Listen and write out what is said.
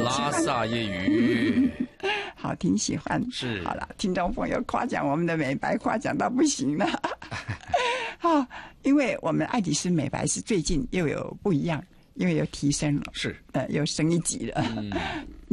拉萨业余， 好，挺喜欢。 是， 好了，听众朋友夸奖我们的美白，夸奖到不行了。好，因为我们爱迪斯美白是最近又有不一样，因为有提升了， 是， 又升一级了。